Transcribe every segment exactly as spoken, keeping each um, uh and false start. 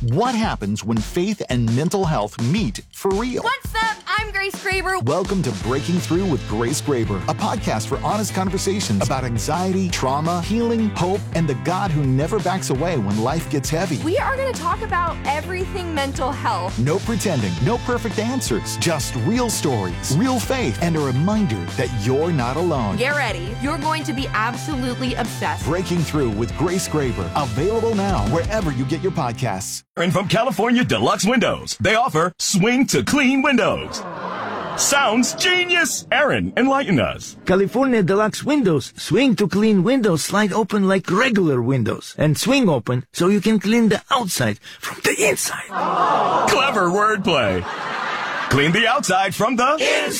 What happens when faith and mental health meet for real? What's up? I'm Grace Graber. Welcome to Breaking Through with Grace Graber, a podcast for honest conversations about anxiety, trauma, healing, hope, and the God who never backs away when life gets heavy. We are going to talk about everything mental health. No pretending, no perfect answers, just real stories, real faith, and a reminder that you're not alone. Get ready. You're going to be absolutely obsessed. Breaking Through with Grace Graber, available now wherever you get your podcasts. And from California Deluxe Windows, they offer Swing to Clean Windows. Sounds genius! Aaron, enlighten us. California Deluxe Windows swing to clean windows slide open like regular windows and swing open so you can clean the outside from the inside. Clever wordplay. Clean the outside from the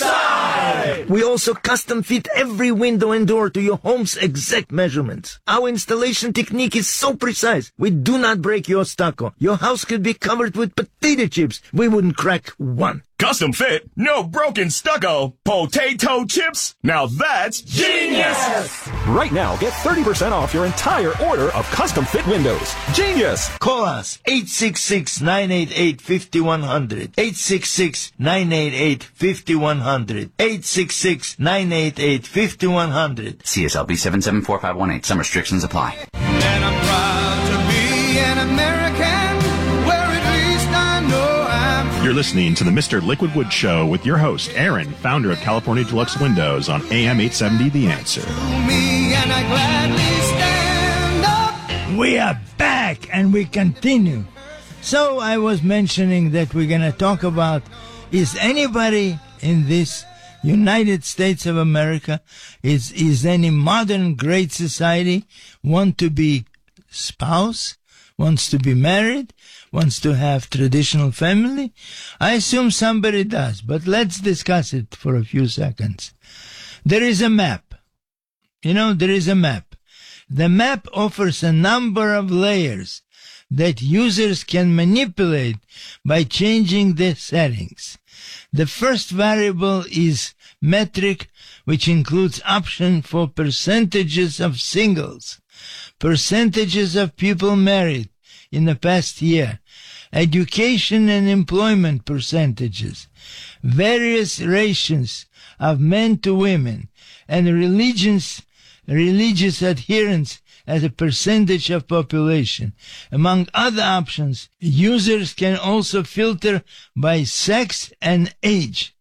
inside. We also custom fit every window and door to your home's exact measurements. Our installation technique is so precise. We do not break your stucco. Your house could be covered with potato chips. We wouldn't crack one. Custom fit, no broken stucco, potato chips. Now that's genius! Right now, get thirty percent off your entire order of custom fit windows. Genius! Call us eight six six, nine eight eight, five one zero zero. eight six six, nine eight eight, five one zero zero. eight six six, nine eight eight, five one zero zero. C S L B seven seven four five one eight. Some restrictions apply. And I'm proud to be an American, where at least I know I'm. You're listening to the Mister Liquid Wood Show with your host, Aaron, founder of California Deluxe Windows on A M eight seventy The Answer. Me and I gladly stand up. We are back and we continue. So I was mentioning that we're going to talk about, is anybody in this United States of America, is, is any modern great society want to be spouse, wants to be married, wants to have traditional family? I assume somebody does, but let's discuss it for a few seconds. There is a map. You know, there is a map. The map offers a number of layers that users can manipulate by changing the settings. The first variable is metric, which includes option for percentages of singles, percentages of people married in the past year, education and employment percentages, various ratios of men to women, and religions, religious adherence as a percentage of population. Among other options, users can also filter by sex and age.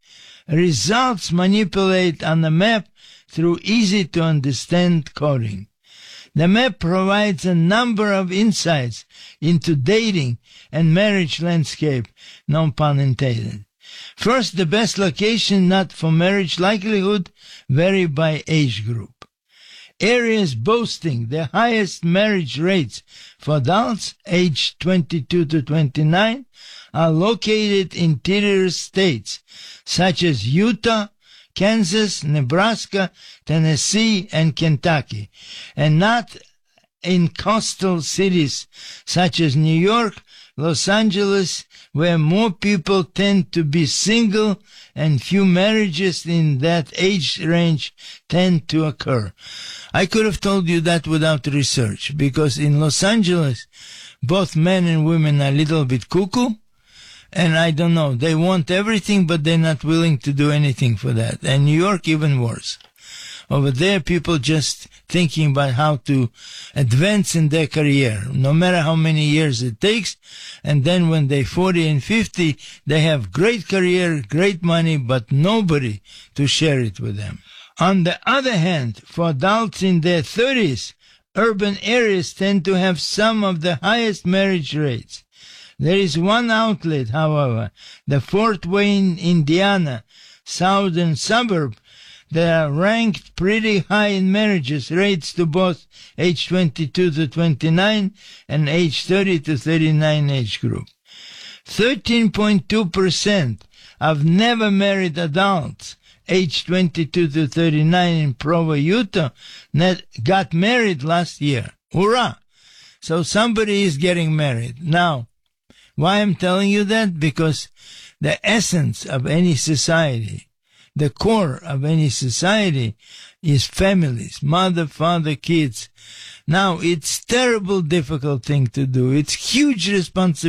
Results manipulate on the map through easy-to-understand coding. The map provides a number of insights into dating and marriage landscape, no pun intended. First, the best location not for marriage likelihood vary by age group. Areas boasting the highest marriage rates for adults aged twenty-two to twenty-nine are located in interior states such as Utah, Kansas, Nebraska, Tennessee, and Kentucky, and not in coastal cities such as New York, Los Angeles, where more people tend to be single and few marriages in that age range tend to occur. I could have told you that without research, because in Los Angeles, both men and women are a little bit cuckoo, and I don't know, they want everything, but they're not willing to do anything for that. And New York, even worse. Over there, people just thinking about how to advance in their career, no matter how many years it takes. And then when they're forty and fifty, they have great career, great money, but nobody to share it with them. On the other hand, for adults in their thirties, urban areas tend to have some of the highest marriage rates. There is one outlet, however, the Fort Wayne, Indiana, southern suburb, that are ranked pretty high in marriages rates to both age twenty-two to twenty-nine and age thirty to thirty-nine age group. thirteen point two percent of never married adults age twenty-two to thirty-nine in Provo, Utah, net got married last year. Hurrah! So somebody is getting married. Now, why I'm telling you that? Because the essence of any society, the core of any society, is families, mother, father, kids. Now, it's terrible, difficult thing to do. It's huge responsibility.